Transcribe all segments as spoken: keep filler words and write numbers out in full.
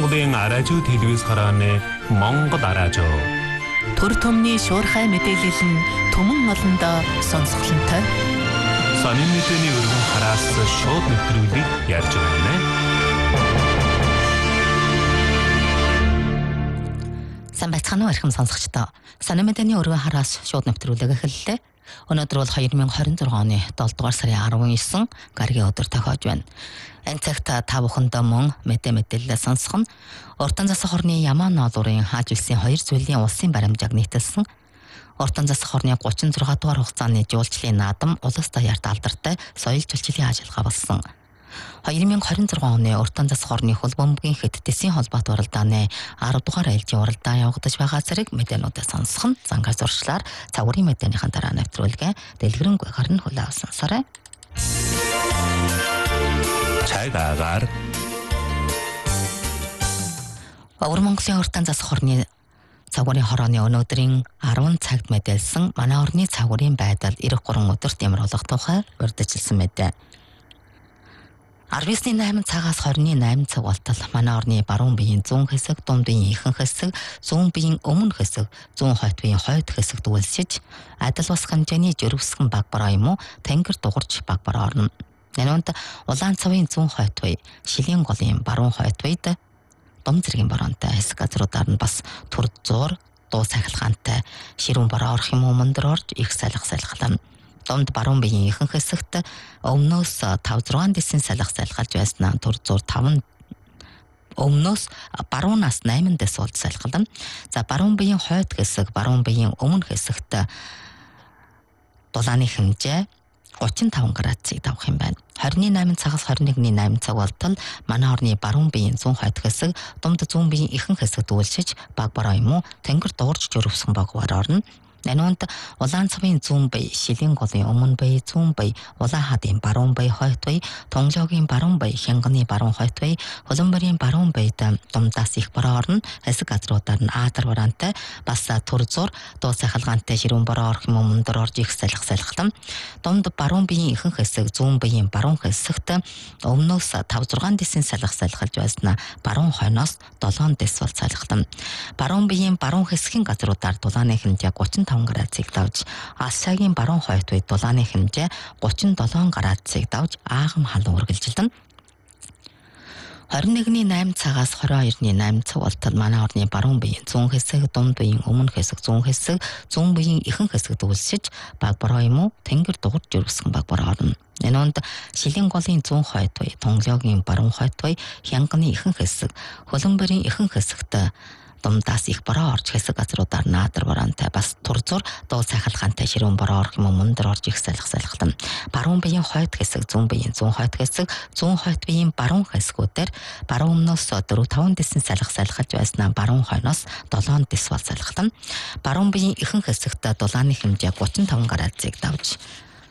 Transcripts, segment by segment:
Монголын аражуу телевиз харааны Монгол аражуу. Төр төмний шуурхай мэдээлэл нь түмэн олондоо сонсголонтой. Сонин мэдээний өргөн хараас шууд нэвтрүүлгийг ярьж байна. Сайн байцгаана уу эрхэм сонсогчдоо. Сонин мэдээний өргөн хараас шууд нэвтрүүлэг эхэллээ. Өнөөдөр бол две тысячи двадцать two оны долоо дугаар сарын nineteen гаригийн өдөр тохиож байна. Энэ цагт та бүхэндээ мөн мэдээ мэдээлэл сонсох нь Уртан засаг хорны Ямаан ноолуурын хааж үлсийн хоёр зүйлийн улсын баримжааг нийтэлсэн Уртан засаг хорны thirty-six дугаар хугацааны жуулчлалын наадам улс даяарт алдартай соёл жуулчлалын ажиллагаа болсон. две тысячи twenty-six оны Уртан засаг хорны хөлбөмбөгийн хэд дэсийн холбоот уралдааны ten дугаар ээлжийн уралдаан явагдаж байгаа зэрэг мэдээнүүдээ сонсох нь зангаар зуршлаар цагуурийн мэдээнийхэн дараа нэвтрүүлгээ дэлгэрэнгүй гарна хүлээ авсан сарай. Цайгаар Өвөр Монголын Уртан засаг хорны цагуурийн хорооны өнөөдрийн ten цагт мэдээлсэн манай орны цагуурийн байдал ninety-three өдөрт ямруулах тухай урьдчилсан мэдээ. nineteen eight цагаас twenty-eight цаг болтол манай орны баруун биеийн зүүн хэсэг, дунд биеийн ихэнх хэсэг, зүүн биеийн өмнө хэсэг, зүүн хойд биеийн хойд хэсэгт үйлсэж, адил бас хэмжээний жирвсгэн баг бараа юм уу, тэнгэр дугарч баг бараа орно. Нэнэнд улаан цавын зүүн хойд бие, шилийн голын баруун хойд биед дом зэргийн бараантай хэсэг газруудаар нь бас түр зуур, дуу сахилгаантай ширүүн бараа орох юм уу мөндөр орж их салхи салхилна. Домд баруун биеийн ихэнх хэсэгт өмнөөс five six дэсийн салхи салхилж байснаа түр зуур five өмнөөс баруунаас eight дэс уулд салхилна. За баруун биеийн хойд хэсэг, баруун биеийн өмнө хэсэгт дулааны хэмжээ thirty-five градусыг давах юм байна. twenty-eight цагаас twenty-one цаг болтол манай орны баруун биеийн зүүн хойд хэсэг, дунд зүүн биеийн ихэнх хэсэгт үйлшиж баг бараа юм уу, тэнгэр дуурж жирвсгэн баг бараа орно. Нэнэнд улаан цавын зүүн бие, шилийн голын өмнө бие, зүүн бие, улаан хадын баруун бие, хойд бие, тонглогийн баруун бие, хянганы баруун хойд бие, хөлбөмбөрийн баруун биед дундаас их бараа орно. Хэсэг газруудаар нь аатар бараантай, бас түр зуур, дуу сахилгаантай ширүүн бараа орох юм мөндөр орж их салхи салхилна. Дунд баруун биеийн ихэнх хэсэг, зүүн биеийн баруун хэсэгт өмнөөс five six дэсийн салхи салхилж байснаа баруун хойноос seven дэс бол салхилна. Баруун биеийн баруун хэсгийн газруудаар дулааны хэмжээ thirty-five градусыг давж, Асиагийн баруун хойд үед дулааны хэмжээ thirty-seven градусыг давж аагам халуун үргэлжилнэ. twenty-one цагаас twenty-two цаг болтол манай орны баруун биеийн зүүн хэсэг, дунд биеийн өмнө хэсэг, зүүн хэсэг, зүүн биеийн ихэнх хэсэгт үйлсэж баг бараа юм уу, тэнгэр дугуйр жирвсгэн баг бараа орно. Энэнд шилийн голын зүүн хойд бие, тонглогийн баруун хойд бие, хянганы ихэнх хэсэг, хөлбөмбөрийн ихэнх хэсэгт дундаас их бараа орж хэсэг газруудаар наадар бараантай, бас түр зуур, дуу сахилгаантай ширүүн бараа орох юм уу мөндөр орж их салхи салхилна. Баруун биеийн хойд хэсэг, зүүн биеийн зүүн хойд хэсэг, зүүн хойд биеийн баруун хэсгүүдээр баруун өмнөөс four five дэсийн салхи салхилж байснаа баруун хойноос seven дэс бол салхилна. Баруун биеийн ихэнх хэсэгт дулааны хэмжээ thirty-five градусыг давж,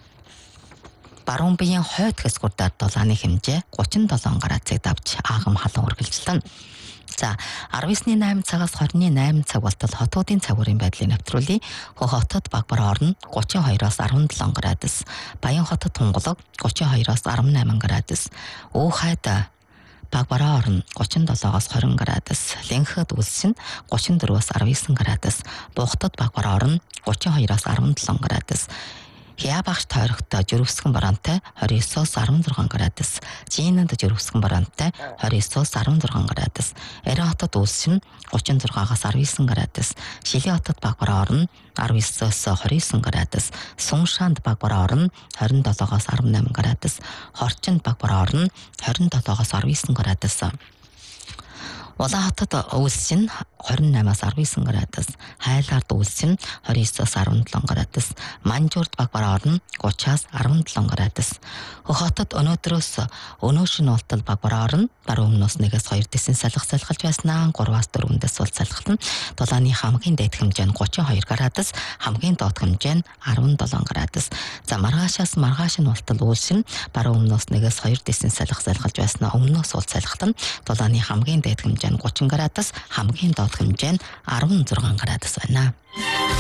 баруун биеийн хойд хэсгүүдээр дулааны хэмжээ thirty-seven градусыг давж аагам халуун үргэлжилнэ. За nineteen цагаас twenty-eight цаг болтол хотуудын цагуурийн байдлыг нэвтрүүлье. Хөх хотод баг бараа орно thirty-two-аас seventy-seven градус, Баян хотод тунгалаг thirty-two-аас eighteen градус, Уухайд баг бараа орно thirty-seven-аас twenty градус, Лэнхэд үлсэн thirty-four-аас nineteen градус, Буухтад баг бараа орно thirty-two-аас seventy-seven градус, Хябагч тойрогт жирвсгэн бараантай twenty-nine-аас sixteen градус, Жинанд жирвсгэн бараантай twenty-nine-аас sixteen градус, Эрэ хотод үлсэн thirty-six-аас nineteen градус, Шилийн хотод баг бараа орно nineteen-аас twenty-nine градус, Суншаанд баг бараа орно twenty-seven-аас eighteen градус, Хорчинд баг бараа орно twenty-seven-аас nineteen градус. Улаан хотод үйлсэн twenty-eight-аас nineteen градус, Хайлаард үйлсэн twenty-nine-аас seventy-seven градус, Манжуурд баг бараа орно thirty-аас seventy-seven градус. Хөх хотод өнөөдрөөс өнөөшин болтол баг бараа орно баруун өмнөөс one-аас two дэсийн салхи салхилж байснаа three-аас four дэс бол салхилна. Дулааны хамгийн дээд хэмжээ нь thirty-two градус, хамгийн доод хэмжээ нь seventeen градус. За маргаашаас маргааш нь болтол үйлсэн баруун өмнөөс one-аас two дэсийн салхи салхилж байснаа өмнөөс бол салхилна. Дулааны хамгийн дээд хэмжээ thirty градус, хамгийн доод хэмжээ нь seventeen градус байна.